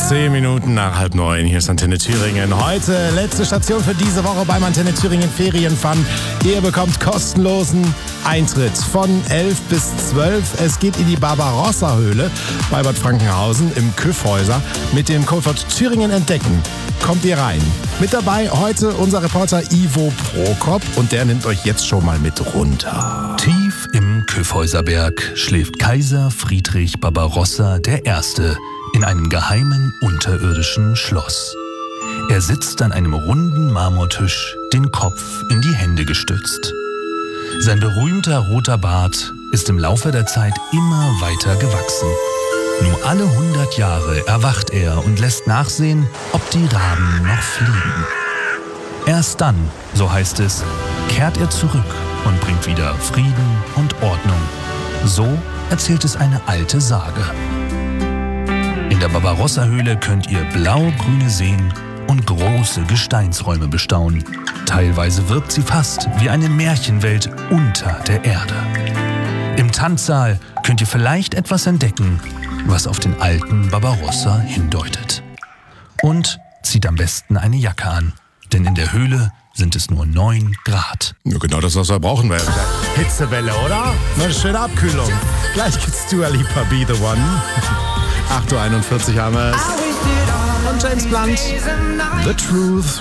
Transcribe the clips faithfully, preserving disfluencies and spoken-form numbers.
Zehn Minuten nach halb neun, hier ist Antenne Thüringen. Heute letzte Station für diese Woche beim Antenne Thüringen Ferienfun. Ihr bekommt kostenlosen Eintritt von elf bis zwölf. Es geht in die Barbarossa-Höhle bei Bad Frankenhausen im Kyffhäuser mit dem Codewort Thüringen entdecken. Kommt ihr rein. Mit dabei heute unser Reporter Ivo Prokop und der nimmt euch jetzt schon mal mit runter. Tief im Kyffhäuserberg schläft Kaiser Friedrich Barbarossa der Erste in einem geheimen unterirdischen Schloss. Er sitzt an einem runden Marmortisch, den Kopf in die Hände gestützt. Sein berühmter roter Bart ist im Laufe der Zeit immer weiter gewachsen. Nur alle hundert Jahre erwacht er und lässt nachsehen, ob die Raben noch fliegen. Erst dann, so heißt es, kehrt er zurück und bringt wieder Frieden und Ordnung. So erzählt es eine alte Sage. In der Barbarossa-Höhle könnt ihr blau-grüne Seen und große Gesteinsräume bestaunen. Teilweise wirkt sie fast wie eine Märchenwelt unter der Erde. Im Tanzsaal könnt ihr vielleicht etwas entdecken, was auf den alten Barbarossa hindeutet. Und zieht am besten eine Jacke an, denn in der Höhle sind es nur neun Grad. Ja, genau das, was wir brauchen. Wir Hitzewelle, oder? Eine schöne Abkühlung. Gleich gibt's Dua Lipa, Be The One. acht Uhr einundvierzig haben wir es. Und James Blunt, The Truth.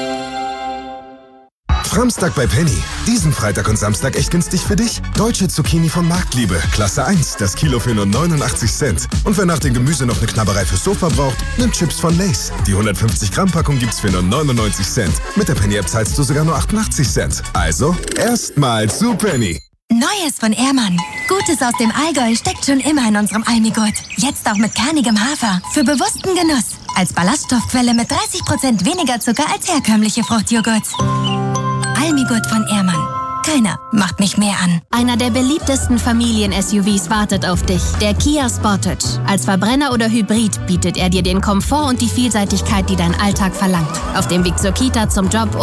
Framstag bei Penny. Diesen Freitag und Samstag echt günstig für dich. Deutsche Zucchini von Marktliebe. Klasse eins. Das Kilo für nur neunundachtzig Cent. Und wer nach dem Gemüse noch eine Knabberei fürs Sofa braucht, nimmt Chips von Lay's. Die hundertfünfzig Gramm Packung gibt's für nur neunundneunzig Cent. Mit der Penny-App zahlst du sogar nur achtundachtzig Cent. Also, erstmal zu Penny. Neues von Ehrmann. Gutes aus dem Allgäu steckt schon immer in unserem Almigurt. Jetzt auch mit kernigem Hafer. Für bewussten Genuss. Als Ballaststoffquelle mit dreißig Prozent weniger Zucker als herkömmliche Fruchtjoghurt. Almigurt von Ehrmann. Keiner macht mich mehr an. Einer der beliebtesten Familien-S U Vs wartet auf dich. Der Kia Sportage. Als Verbrenner oder Hybrid bietet er dir den Komfort und die Vielseitigkeit, die dein Alltag verlangt. Auf dem Weg zur Kita, zum Job